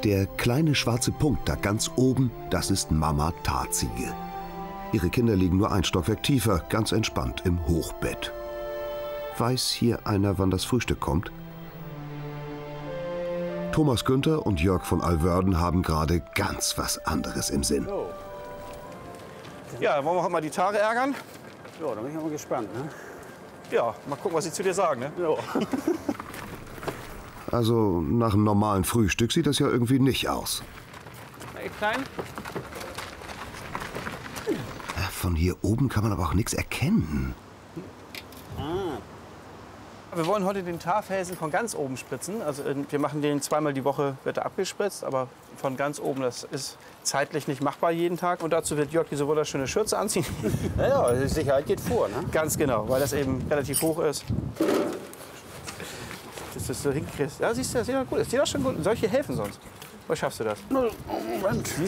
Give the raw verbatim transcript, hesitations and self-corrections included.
Der kleine schwarze Punkt da ganz oben, das ist Mama Tarziege. Ihre Kinder liegen nur ein Stockwerk tiefer, ganz entspannt im Hochbett. Weiß hier einer, wann das Frühstück kommt? Thomas Günther und Jörg von Alwörden haben gerade ganz was anderes im Sinn. Ja, wollen wir heute mal die Tage ärgern? Ja, da bin ich mal gespannt. Ne? Ja, mal gucken, was sie zu dir sagen. Ne? Ja. Also nach einem normalen Frühstück sieht das ja irgendwie nicht aus. Ey, Klein? Von hier oben kann man aber auch nichts erkennen. Wir wollen heute den Tarfelsen von ganz oben spritzen. Also wir machen den zweimal die Woche, wird er abgespritzt, aber von ganz oben, das ist zeitlich nicht machbar jeden Tag. Und dazu wird Jörg diese wunderschöne Schürze anziehen. Ja, ja, die Sicherheit geht vor, ne? Ganz genau, weil das eben relativ hoch ist. Dass du das so hinkriegst. Ja, siehst du, das sieht doch gut. Das sieht doch schon gut. Solche helfen sonst. Was schaffst du das? Moment.